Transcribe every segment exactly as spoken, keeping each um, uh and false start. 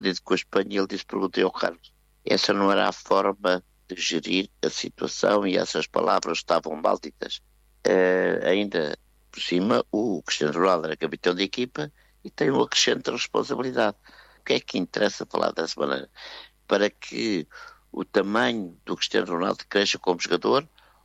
disse com a Espanha, ele disse, perguntei ao Carlos. Essa não era a forma de gerir a situação e essas palavras estavam mal ditas. Uh, ainda por cima, o Cristiano Ronaldo era capitão de equipa e tem um acrescente de responsabilidade. O que é que interessa falar dessa maneira? Para que o tamanho do Cristiano Ronaldo cresça como jogador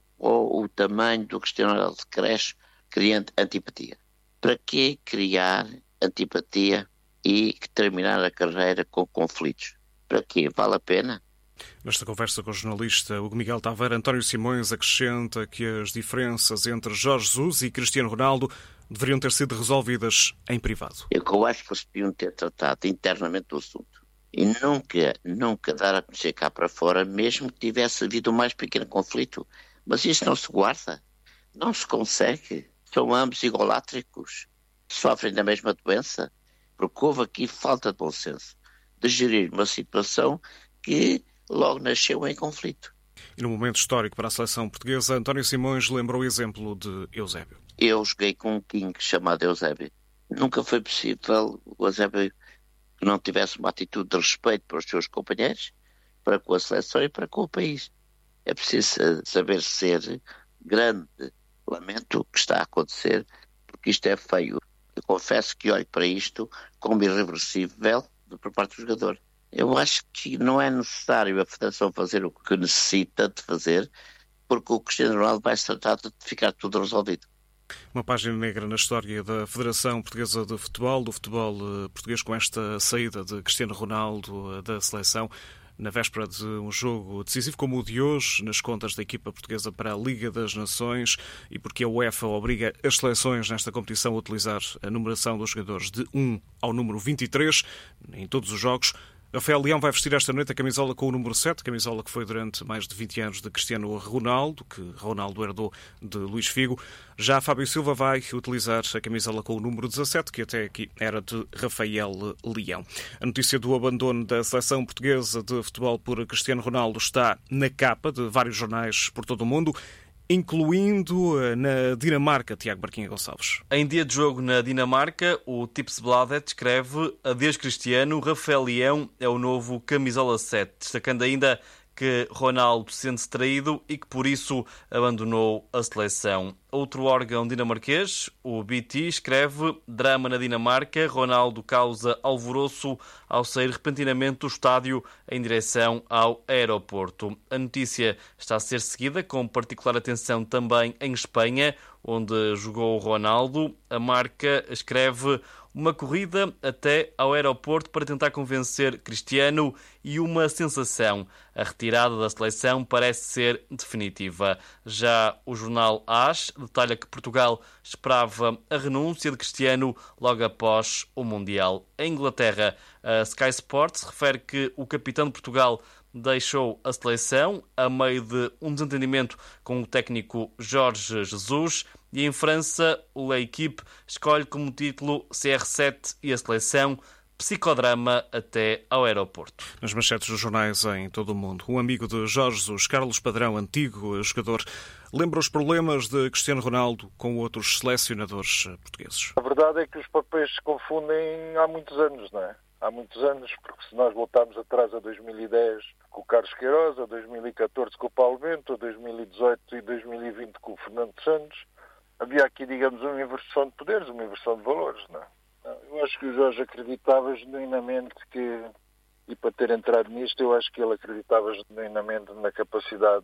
ou o tamanho do Cristiano Ronaldo cresce criando antipatia? Para que criar antipatia e terminar a carreira com conflitos? Para quê? Vale a pena? Nesta conversa com o jornalista Hugo Miguel Taveira, António Simões acrescenta que as diferenças entre Jorge Jesus e Cristiano Ronaldo deveriam ter sido resolvidas em privado. Eu, eu acho que eles deviam ter tratado internamente o assunto e nunca, nunca dar a conhecer cá para fora, mesmo que tivesse havido o mais pequeno conflito. Mas isso não se guarda, não se consegue. São ambos egolátricos, sofrem da mesma doença, porque houve aqui falta de bom senso de gerir uma situação que logo nasceu em conflito. E no momento histórico para a seleção portuguesa, António Simões lembrou o exemplo de Eusébio. Eu joguei com um king chamado Eusébio. Nunca foi possível o Eusébio que não tivesse uma atitude de respeito para os seus companheiros, para com a seleção e para com o país. É preciso saber ser grande. Lamento o que está a acontecer, porque isto é feio. Eu confesso que olho para isto como irreversível por parte do jogador. Eu acho que não é necessário a Federação fazer o que necessita de fazer, porque o Cristiano Ronaldo vai se tratar de ficar tudo resolvido. Uma página negra na história da Federação Portuguesa de Futebol, do futebol português, com esta saída de Cristiano Ronaldo da seleção, na véspera de um jogo decisivo como o de hoje, nas contas da equipa portuguesa para a Liga das Nações, e porque a UEFA obriga as seleções nesta competição a utilizar a numeração dos jogadores de um ao número vinte e três em todos os jogos. Rafael Leão vai vestir esta noite a camisola com o número sete, camisola que foi durante mais de vinte anos de Cristiano Ronaldo, que Ronaldo herdou de Luís Figo. Já Fábio Silva vai utilizar a camisola com o número dezassete, que até aqui era de Rafael Leão. A notícia do abandono da seleção portuguesa de futebol por Cristiano Ronaldo está na capa de vários jornais por todo o mundo, incluindo na Dinamarca, Tiago Barquinha Gonçalves. Em dia de jogo na Dinamarca, o Tipsbladet escreve: adeus Cristiano, Rafael Leão é o novo camisola sete, destacando ainda que Ronaldo sente-se traído e que por isso abandonou a seleção. Outro órgão dinamarquês, o B T, escreve: drama na Dinamarca, Ronaldo causa alvoroço ao sair repentinamente do estádio em direção ao aeroporto. A notícia está a ser seguida com particular atenção também em Espanha, onde jogou o Ronaldo. A Marca escreve: uma corrida até ao aeroporto para tentar convencer Cristiano e uma sensação. A retirada da seleção parece ser definitiva. Já o jornal AS detalha que Portugal esperava a renúncia de Cristiano logo após o Mundial. Em Inglaterra, a Sky Sports refere que o capitão de Portugal deixou a seleção a meio de um desentendimento com o técnico Jorge Jesus. E em França, o L'Équipe escolhe como título C R sete e a seleção, psicodrama até ao aeroporto. Nas manchetes dos jornais em todo o mundo, um amigo de Jorge Jesus, Carlos Padrão, antigo jogador, lembra os problemas de Cristiano Ronaldo com outros selecionadores portugueses. A verdade é que os papéis se confundem há muitos anos, não é? Há muitos anos, porque se nós voltarmos atrás a dois mil e dez com o Carlos Queiroz, a dois mil e catorze com o Paulo Bento, a dois mil e dezoito e dois mil e vinte com o Fernando Santos, havia aqui, digamos, uma inversão de poderes, uma inversão de valores, não é? Eu acho que o Jorge acreditava genuinamente que, e para ter entrado nisto, eu acho que ele acreditava genuinamente na capacidade,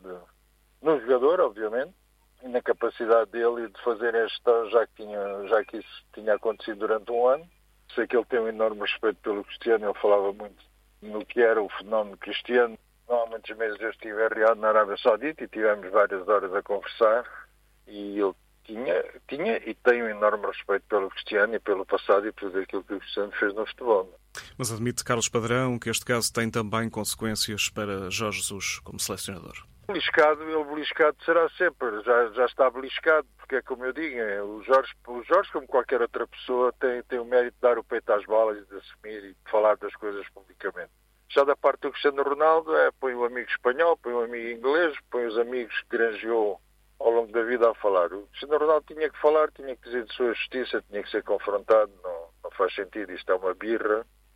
no jogador, obviamente, e na capacidade dele de fazer a gestão, já que, tinha, já que isso tinha acontecido durante um ano. Sei que ele tem um enorme respeito pelo Cristiano, ele falava muito no que era o fenómeno Cristiano. Não há muitos meses eu estive em Riad, na Arábia Saudita, e tivemos várias horas a conversar, e ele tinha, tinha e tem um enorme respeito pelo Cristiano e pelo passado e por tudo aquilo que o Cristiano fez no futebol. Mas admite Carlos Padrão que este caso tem também consequências para Jorge Jesus como selecionador. Beliscado, ele beliscado será sempre, já, já está beliscado, porque é como eu digo, é, o, Jorge, o Jorge, como qualquer outra pessoa, tem, tem o mérito de dar o peito às balas e de assumir e de falar das coisas publicamente. Já da parte do Cristiano Ronaldo, é, põe o amigo espanhol, põe o amigo inglês, põe os amigos que granjeou ao longo da vida a falar. O Cristiano Ronaldo tinha que falar, tinha que dizer de sua justiça, tinha que ser confrontado, não, não faz sentido, isto é uma birra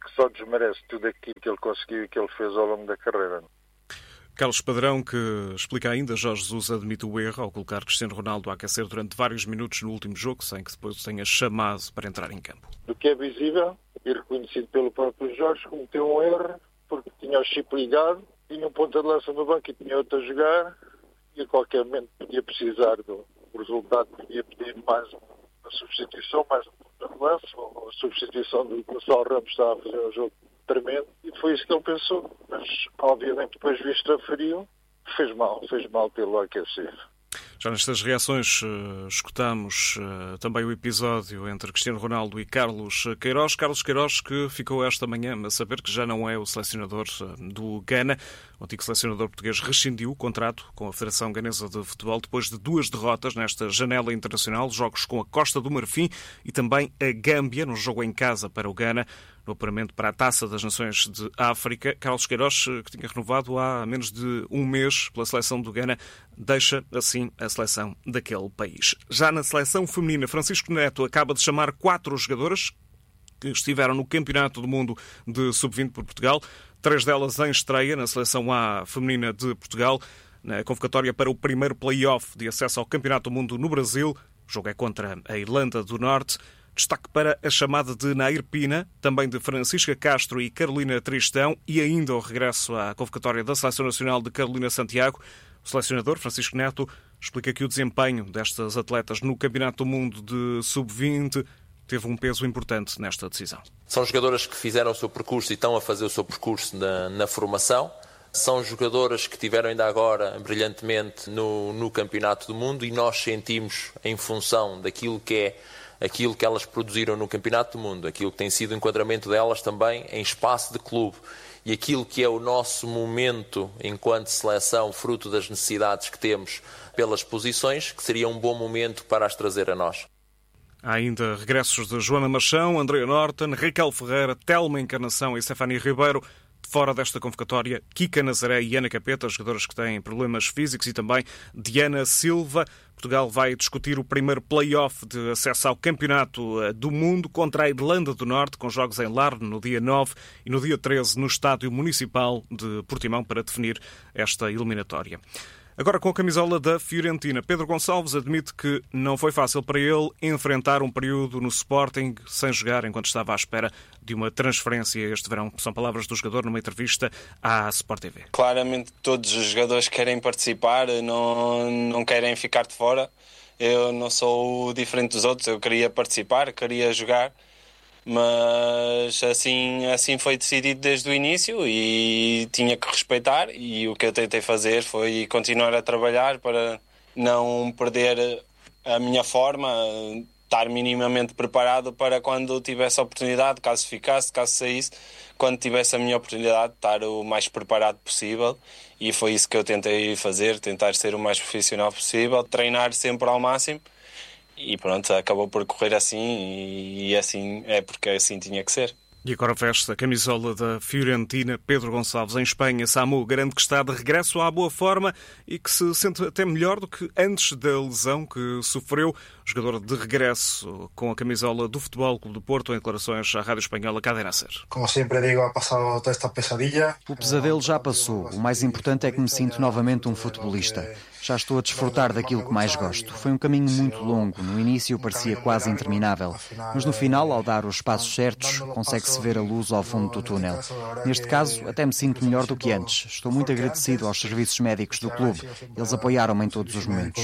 que só desmerece tudo aquilo que ele conseguiu e que ele fez ao longo da carreira. Carlos Padrão, que explica ainda, Jorge Jesus admite o erro ao colocar Cristiano Ronaldo a aquecer durante vários minutos no último jogo, sem que depois o tenha chamado para entrar em campo. Do que é visível e reconhecido pelo próprio Jorge, cometeu um erro porque tinha o chip ligado, tinha um ponta de lança no banco e tinha outro a jogar, e a qualquer momento podia precisar do resultado, podia pedir mais uma substituição, mais um ponta de lança, ou a substituição do Gonçalo Ramos, estava a fazer um jogo tremendo, e foi isso que ele pensou. Mas, obviamente, depois visto a frio, fez mal, fez mal pelo aquecer. Já nestas reações uh, escutamos uh, também o episódio entre Cristiano Ronaldo e Carlos Queiroz. Carlos Queiroz, que ficou esta manhã a saber que já não é o selecionador uh, do Ghana. O antigo selecionador português rescindiu o contrato com a Federação Ganesa de Futebol depois de duas derrotas nesta janela internacional, jogos com a Costa do Marfim e também a Gâmbia, no jogo em casa para o Ghana, no apuramento para a Taça das Nações de África. Carlos Queiroz, que tinha renovado há menos de um mês pela seleção do Ghana, deixa assim a seleção daquele país. Já na seleção feminina, Francisco Neto acaba de chamar quatro jogadoras que estiveram no Campeonato do Mundo de sub vinte por Portugal, três delas em estreia na seleção A feminina de Portugal, na convocatória para o primeiro play-off de acesso ao Campeonato do Mundo no Brasil. O jogo é contra a Irlanda do Norte. Destaque para a chamada de Nair Pina, também de Francisca Castro e Carolina Tristão, e ainda o regresso à convocatória da Seleção Nacional de Carolina Santiago. O selecionador, Francisco Neto, explica que o desempenho destas atletas no Campeonato do Mundo de sub vinte teve um peso importante nesta decisão. São jogadoras que fizeram o seu percurso e estão a fazer o seu percurso na, na formação. São jogadoras que tiveram ainda agora brilhantemente no, no Campeonato do Mundo, e nós sentimos, em função daquilo que é aquilo que elas produziram no Campeonato do Mundo, aquilo que tem sido o enquadramento delas também em espaço de clube, e aquilo que é o nosso momento enquanto seleção, fruto das necessidades que temos pelas posições, que seria um bom momento para as trazer a nós. Há ainda regressos de Joana Machão, Andrea Norton, Raquel Ferreira, Telma Encarnação e Stefania Ribeiro. De fora desta convocatória, Kika Nazaré e Ana Capeta, jogadoras que têm problemas físicos, e também Diana Silva. Portugal vai discutir o primeiro play-off de acesso ao Campeonato do Mundo contra a Irlanda do Norte, com jogos em Larne no dia nove e no dia treze no Estádio Municipal de Portimão, para definir esta eliminatória. Agora com a camisola da Fiorentina, Pedro Gonçalves admite que não foi fácil para ele enfrentar um período no Sporting sem jogar enquanto estava à espera de uma transferência este verão. São palavras do jogador numa entrevista à Sport T V. Claramente todos os jogadores querem participar, não, não querem ficar de fora. Eu não sou diferente dos outros, eu queria participar, queria jogar. Mas assim, assim foi decidido desde o início e tinha que respeitar, e o que eu tentei fazer foi continuar a trabalhar para não perder a minha forma, estar minimamente preparado para quando tivesse a oportunidade, caso ficasse, caso saísse, quando tivesse a minha oportunidade, estar o mais preparado possível, e foi isso que eu tentei fazer, tentar ser o mais profissional possível, treinar sempre ao máximo. E pronto, acabou por correr assim, e assim é porque assim tinha que ser. E agora veste a camisola da Fiorentina. Pedro Gonçalves, em Espanha. Samu garante que está de regresso à boa forma e que se sente até melhor do que antes da lesão que sofreu. Jogador de regresso com a camisola do Futebol Clube do Porto, em declarações à Rádio Espanhola Cadena Ser. Como sempre digo, ha passado toda esta pesadilla. O pesadelo já passou. O mais importante é que me sinto novamente um futebolista. Já estou a desfrutar daquilo que mais gosto. Foi um caminho muito longo. No início parecia quase interminável. Mas no final, ao dar os passos certos, consegue-se ver a luz ao fundo do túnel. Neste caso, até me sinto melhor do que antes. Estou muito agradecido aos serviços médicos do clube. Eles apoiaram-me em todos os momentos.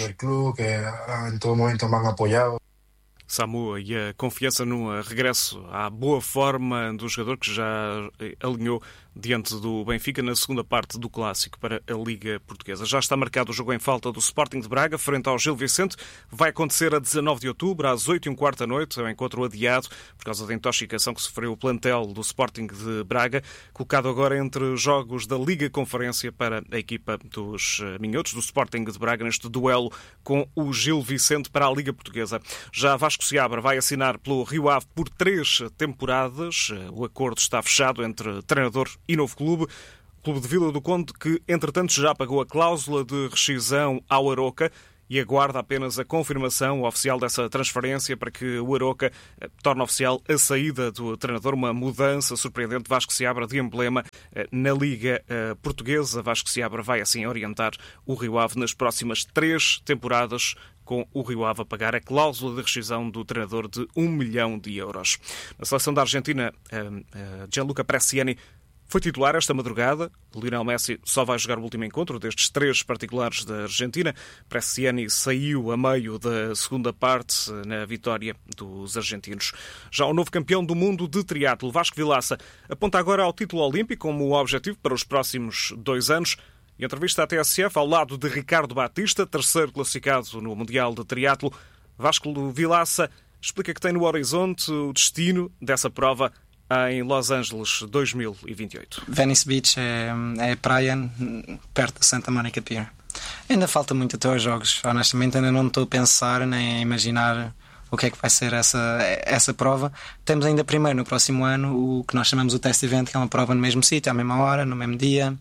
Samu, e a confiança no regresso à boa forma do jogador que já alinhou diante do Benfica na segunda parte do Clássico para a Liga Portuguesa. Já está marcado o jogo em falta do Sporting de Braga frente ao Gil Vicente. Vai acontecer a dezanove de outubro, às oito e um quarto da noite, é um encontro adiado por causa da intoxicação que sofreu o plantel do Sporting de Braga, colocado agora entre jogos da Liga Conferência para a equipa dos minhotos do Sporting de Braga neste duelo com o Gil Vicente para a Liga Portuguesa. Já Vasco Seabra vai assinar pelo Rio Ave por três temporadas. O acordo está fechado entre treinador e novo clube. Clube de Vila do Conde, que entretanto já pagou a cláusula de rescisão ao Aroca e aguarda apenas a confirmação oficial dessa transferência para que o Aroca torne oficial a saída do treinador, uma mudança surpreendente. Vasco Seabra de emblema na Liga Portuguesa. Vasco Seabra vai assim orientar o Rio Ave nas próximas três temporadas, com o Rio Ave a pagar a cláusula de rescisão do treinador de um milhão de euros. Na seleção da Argentina, Gianluca Bresciani foi titular esta madrugada. Lionel Messi só vai jogar o último encontro destes três particulares da Argentina. Bresciani saiu a meio da segunda parte na vitória dos argentinos. Já o novo campeão do mundo de triatlo, Vasco Vilaça, aponta agora ao título olímpico como objetivo para os próximos dois anos. Em entrevista à T S F, ao lado de Ricardo Batista, terceiro classificado no Mundial de Triatlo, Vasco Vilaça explica que tem no horizonte o destino dessa prova em Los Angeles dois mil e vinte e oito. Venice Beach é, é praia perto de Santa Monica Pier. Ainda falta muito até aos Jogos. Honestamente, ainda não estou a pensar nem a imaginar o que é que vai ser essa, essa prova. Temos ainda primeiro, no próximo ano, o que nós chamamos o Test Event, que é uma prova no mesmo sítio, à mesma hora, no mesmo dia.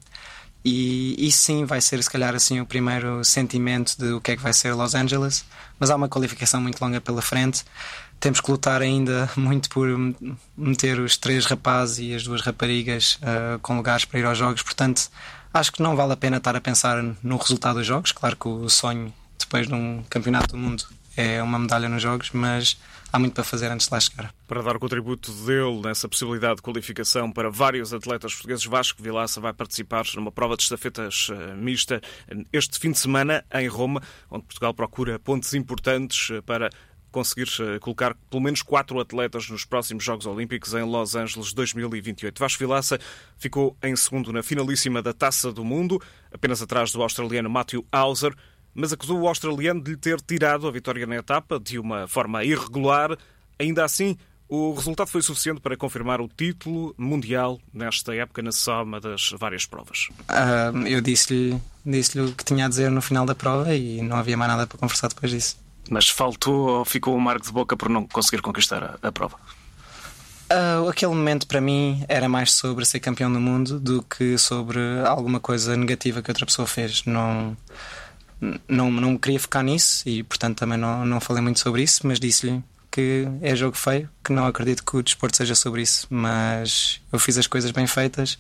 E isso sim vai ser, se calhar, assim, o primeiro sentimento de o que é que vai ser Los Angeles. Mas há uma qualificação muito longa pela frente. Temos que lutar ainda muito por meter os três rapazes e as duas raparigas uh, com lugares para ir aos Jogos. Portanto, acho que não vale a pena estar a pensar no resultado dos Jogos. Claro que o sonho depois de um campeonato do mundo é uma medalha nos Jogos, mas há muito para fazer antes de lá chegar. Para dar o contributo dele nessa possibilidade de qualificação para vários atletas portugueses, Vasco Vilaça vai participar numa prova de estafetas mista este fim de semana em Roma, onde Portugal procura pontos importantes para conseguir colocar pelo menos quatro atletas nos próximos Jogos Olímpicos em Los Angeles dois mil e vinte e oito. Vasco Vilaça ficou em segundo na finalíssima da Taça do Mundo, apenas atrás do australiano Matthew Hauser, mas acusou o australiano de lhe ter tirado a vitória na etapa de uma forma irregular. Ainda assim, o resultado foi suficiente para confirmar o título mundial nesta época na soma das várias provas. Uh, eu disse-lhe disse-lhe o que tinha a dizer no final da prova e não havia mais nada para conversar depois disso. Mas faltou ou ficou um marco de boca por não conseguir conquistar a, a prova? Uh, aquele momento para mim era mais sobre ser campeão do mundo do que sobre alguma coisa negativa que outra pessoa fez. Não, não, não me queria focar nisso e portanto também não, não falei muito sobre isso, mas disse-lhe que é jogo feio, que não acredito que o desporto seja sobre isso, mas eu fiz as coisas bem feitas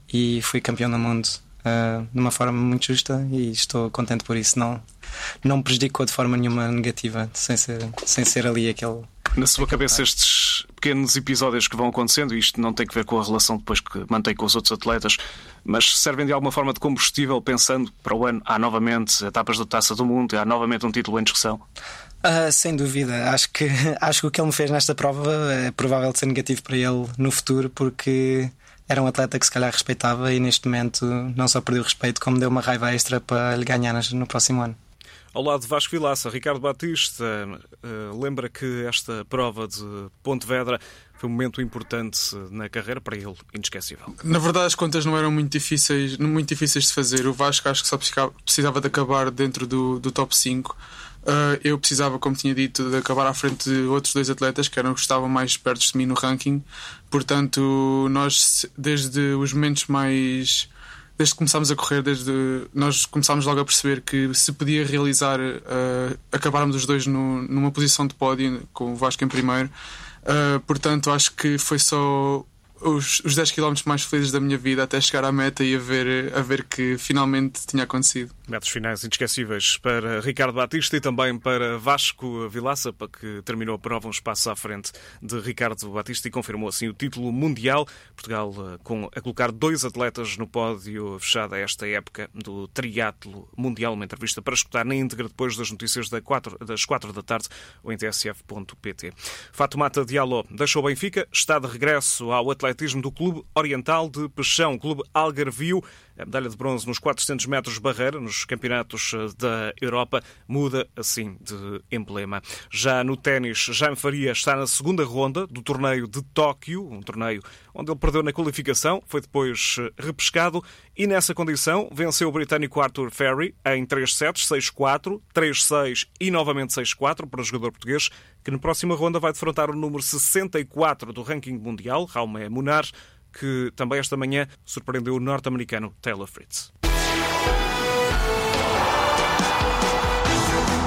e fui campeão do mundo uh, de uma forma muito justa e estou contente por isso. Não, não me prejudicou de forma nenhuma negativa, sem ser, sem ser ali aquele... Na sua cabeça, estes pequenos episódios que vão acontecendo, e isto não tem que ver com a relação depois que mantém com os outros atletas, mas servem de alguma forma de combustível, pensando para o ano há novamente etapas da Taça do Mundo, há novamente um título em discussão? Uh, sem dúvida, acho que, acho que o que ele me fez nesta prova é provável de ser negativo para ele no futuro, porque era um atleta que se calhar respeitava e neste momento não só perdeu respeito, como deu uma raiva extra para lhe ganhar no próximo ano. Ao lado de Vasco Vilaça, Ricardo Batista uh, lembra que esta prova de Pontevedra foi um momento importante na carreira, para ele inesquecível. Na verdade as contas não eram muito difíceis, muito difíceis de fazer. O Vasco acho que só precisava de acabar dentro do, do top cinco. Uh, eu precisava, como tinha dito, de acabar à frente de outros dois atletas que eram que estavam mais perto de mim no ranking. Portanto, nós desde os momentos mais... Desde que começámos a correr, desde nós começámos logo a perceber que se podia realizar uh, acabarmos os dois no, numa posição de pódio, com o Vasco em primeiro. Uh, portanto, acho que foi só os, os dez quilómetros mais felizes da minha vida até chegar à meta e a ver, a ver que finalmente tinha acontecido. Metros finais inesquecíveis para Ricardo Batista e também para Vasco Vilaça, para que terminou a prova um espaço à frente de Ricardo Batista e confirmou assim o título mundial. Portugal com, a colocar dois atletas no pódio fechado a esta época do triatlo mundial. Uma entrevista para escutar na íntegra depois das notícias das quatro, das quatro da tarde ou em t s f ponto p t. Fatoumata Diallo deixou o Benfica, está de regresso ao atletismo do Clube Oriental de Peixão, Clube Algarvio. A medalha de bronze nos quatrocentos metros barreira, nos campeonatos da Europa, muda assim de emblema. Já no ténis, Jaime Faria está na segunda ronda do torneio de Tóquio, um torneio onde ele perdeu na qualificação, foi depois repescado e nessa condição venceu o britânico Arthur Ferry em três sets, seis quatro, três seis e novamente seis quatro para o jogador português, que na próxima ronda vai defrontar o número sessenta e quatro do ranking mundial, Jaume Munar, que também esta manhã surpreendeu o norte-americano Taylor Fritz.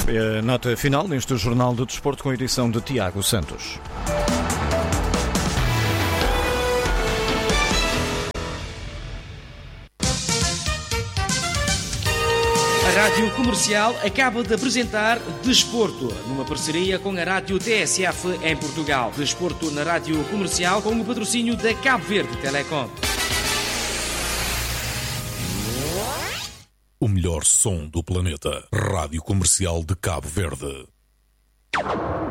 É a nota final neste Jornal de Desporto com a edição de Tiago Santos. A Rádio Comercial acaba de apresentar Desporto, numa parceria com a Rádio T S F em Portugal. Desporto na Rádio Comercial com o patrocínio da Cabo Verde Telecom. O melhor som do planeta. Rádio Comercial de Cabo Verde.